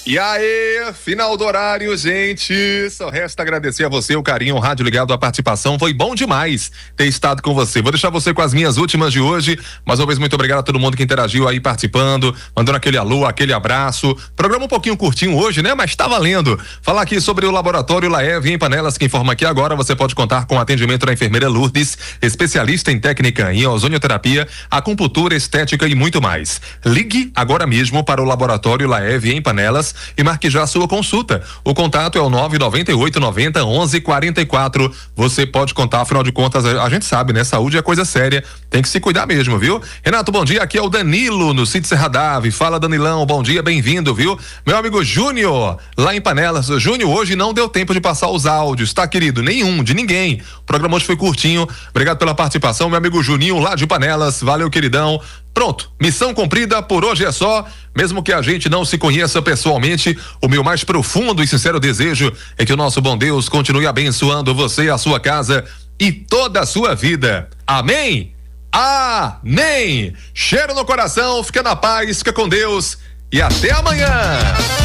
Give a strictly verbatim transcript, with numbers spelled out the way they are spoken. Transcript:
E aí, final do horário, gente. Só resta agradecer a você o carinho, o rádio ligado, a participação. Foi bom demais ter estado com você. Vou deixar você com as minhas últimas de hoje. Mais uma vez, muito obrigado a todo mundo que interagiu aí participando, mandando aquele alô, aquele abraço. Programa um pouquinho curtinho hoje, né? Mas tá valendo. Falar aqui sobre o Laboratório Laev em Panelas, que informa que agora você pode contar com o atendimento da enfermeira Lourdes, especialista em técnica em ozonioterapia, acupuntura, estética e muito mais. Ligue agora mesmo para o Laboratório Laev em Panelas e marque já a sua consulta. O contato é o nove nove oito nove zero onze quarenta e quatro. Você pode contar, afinal de contas, a gente sabe, né? Saúde é coisa séria, tem que se cuidar mesmo, viu? Renato, bom dia, aqui é o Danilo no Sítio Serra d'Ave. Fala, Danilão, bom dia, bem-vindo, viu? Meu amigo Júnior, lá em Panelas. Júnior, hoje não deu tempo de passar os áudios, tá, querido? Nenhum, de ninguém. O programa hoje foi curtinho. Obrigado pela participação, meu amigo Juninho, lá de Panelas. Valeu, queridão. Pronto, missão cumprida, por hoje é só. Mesmo que a gente não se conheça pessoalmente, o meu mais profundo e sincero desejo é que o nosso bom Deus continue abençoando você, a sua casa e toda a sua vida. Amém? Amém! Cheiro no coração, fica na paz, fica com Deus e até amanhã!